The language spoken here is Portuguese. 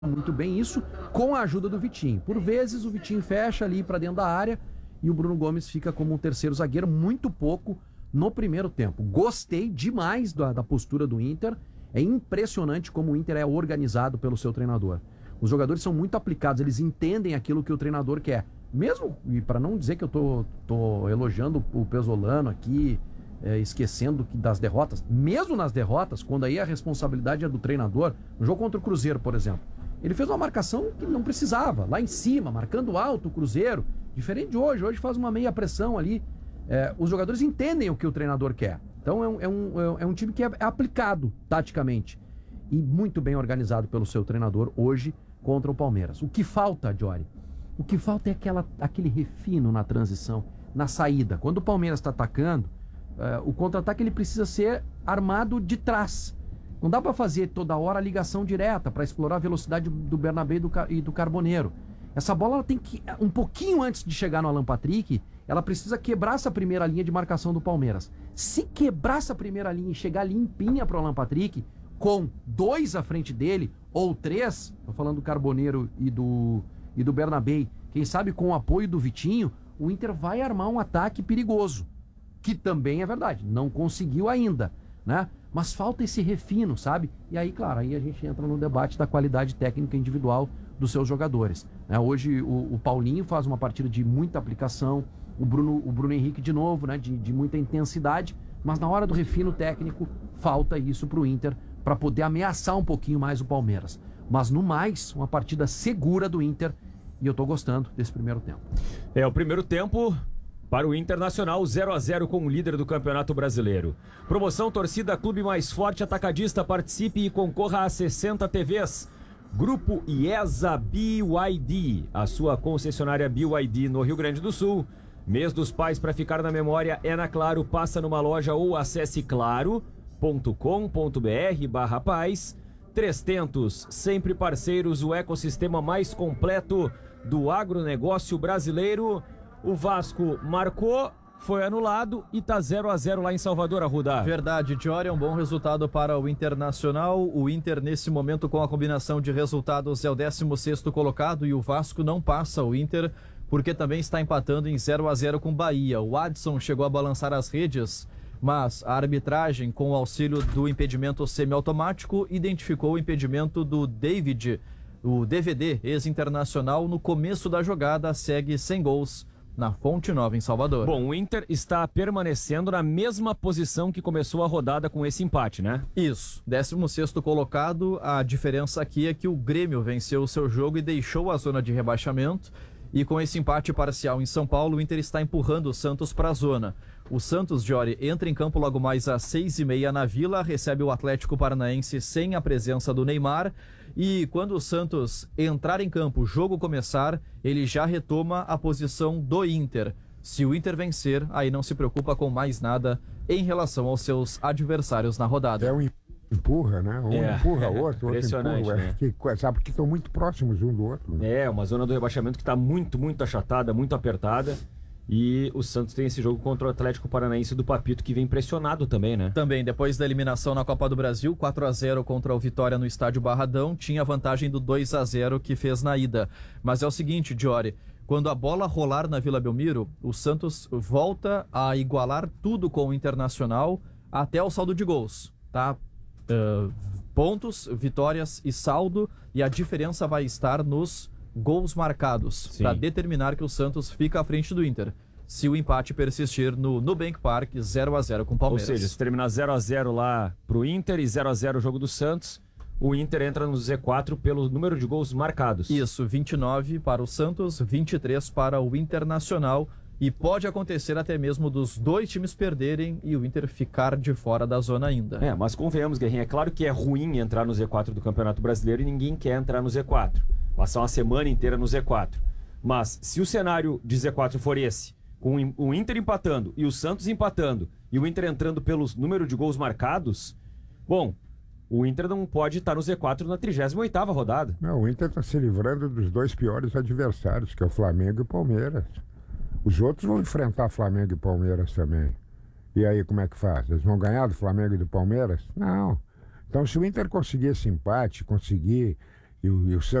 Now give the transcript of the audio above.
muito bem isso com a ajuda do Vitinho. Por vezes o Vitinho fecha ali para dentro da área e o Bruno Gomes fica como um terceiro zagueiro, muito pouco no primeiro tempo. Gostei demais da postura do Inter. É impressionante como o Inter é organizado pelo seu treinador. Os jogadores são muito aplicados, eles entendem aquilo que o treinador quer. Mesmo, e para não dizer que eu tô elogiando o Pesolano aqui, esquecendo das derrotas, mesmo nas derrotas, quando aí a responsabilidade é do treinador, no jogo contra o Cruzeiro, por exemplo, ele fez uma marcação que não precisava, lá em cima, marcando alto o Cruzeiro, diferente de hoje faz uma meia pressão ali. Os jogadores entendem o que o treinador quer. Então é um time que é aplicado taticamente e muito bem organizado pelo seu treinador hoje contra o Palmeiras. O que falta, Jory? O que falta é aquele refino na transição, na saída. Quando o Palmeiras está atacando, o contra-ataque ele precisa ser armado de trás. Não dá para fazer toda hora a ligação direta para explorar a velocidade do Bernabé e do Carboneiro. Essa bola ela tem que, um pouquinho antes de chegar no Alan Patrick, ela precisa quebrar essa primeira linha de marcação do Palmeiras. Se quebrar essa primeira linha e chegar limpinha para o Alan Patrick, com 2 à frente dele, ou 3, tô falando do Carboneiro e do Bernabé, quem sabe com o apoio do Vitinho, o Inter vai armar um ataque perigoso. Que também é verdade, não conseguiu ainda, né? Mas falta esse refino, sabe? E aí, claro, aí a gente entra no debate da qualidade técnica individual dos seus jogadores, né? Hoje o Paulinho faz uma partida de muita aplicação, o Bruno Henrique de novo, né? De muita intensidade, mas na hora do refino técnico falta isso pro Inter para poder ameaçar um pouquinho mais o Palmeiras. Mas no mais, uma partida segura do Inter e eu tô gostando desse primeiro tempo. O primeiro tempo para o Internacional, 0-0 com o líder do Campeonato Brasileiro. Promoção Torcida Clube Mais Forte Atacadista, participe e concorra a 60 TVs. Grupo IESA BYD, a sua concessionária BYD no Rio Grande do Sul. Mês dos Pais para ficar na memória é na Claro, passa numa loja ou acesse claro.com.br/paz. Trestentos, sempre parceiros, o ecossistema mais completo do agronegócio brasileiro. O Vasco marcou, foi anulado e tá 0-0 lá em Salvador, Arruda. Verdade, Jory, é um bom resultado para o Internacional. O Inter, nesse momento, com a combinação de resultados, é o 16º colocado e o Vasco não passa o Inter, porque também está empatando em 0-0 com o Bahia. O Adson chegou a balançar as redes, mas a arbitragem, com o auxílio do impedimento semiautomático, identificou o impedimento do David, o DVD, ex-internacional, no começo da jogada, segue sem gols na Fonte Nova, em Salvador. Bom, o Inter está permanecendo na mesma posição que começou a rodada com esse empate, né? Isso, 16º colocado. A diferença aqui é que o Grêmio venceu o seu jogo e deixou a zona de rebaixamento. E com esse empate parcial em São Paulo, o Inter está empurrando o Santos para a zona. O Santos, Jory, entra em campo logo mais às 6h30 na Vila, recebe o Atlético Paranaense sem a presença do Neymar. E quando o Santos entrar em campo, o jogo começar, ele já retoma a posição do Inter. Se o Inter vencer, aí não se preocupa com mais nada em relação aos seus adversários na rodada. É um empurra, né? Um empurra o outro impressionante, empurra. né? Sabe, porque estão muito próximos um do outro. Né? Uma zona do rebaixamento que está muito, muito achatada, muito apertada. E o Santos tem esse jogo contra o Atlético Paranaense do Papito, que vem pressionado também, né? Também, depois da eliminação na Copa do Brasil, 4-0 contra o Vitória no estádio Barradão, tinha a vantagem do 2-0 que fez na ida. Mas é o seguinte, Jory, quando a bola rolar na Vila Belmiro, o Santos volta a igualar tudo com o Internacional até o saldo de gols, tá? Pontos, vitórias e saldo, e a diferença vai estar nos gols marcados, para determinar que o Santos fica à frente do Inter, se o empate persistir no Nubank Park 0-0 com o Palmeiras. Ou seja, se terminar 0-0 lá pro Inter e 0-0 o jogo do Santos, o Inter entra no Z4 pelo número de gols marcados. Isso, 29 para o Santos, 23 para o Internacional, e pode acontecer até mesmo dos dois times perderem e o Inter ficar de fora da zona ainda. Mas convenhamos, Guerrinha, é claro que é ruim entrar no Z4 do Campeonato Brasileiro e ninguém quer entrar no Z4. Passar uma semana inteira no Z4. Mas se o cenário de Z4 for esse, com o Inter empatando e o Santos empatando e o Inter entrando pelo número de gols marcados, bom, o Inter não pode estar no Z4 na 38ª rodada. Não, o Inter está se livrando dos dois piores adversários, que é o Flamengo e o Palmeiras. Os outros vão enfrentar Flamengo e Palmeiras também. E aí como é que faz? Eles vão ganhar do Flamengo e do Palmeiras? Não. Então se o Inter conseguir esse empate, conseguir E o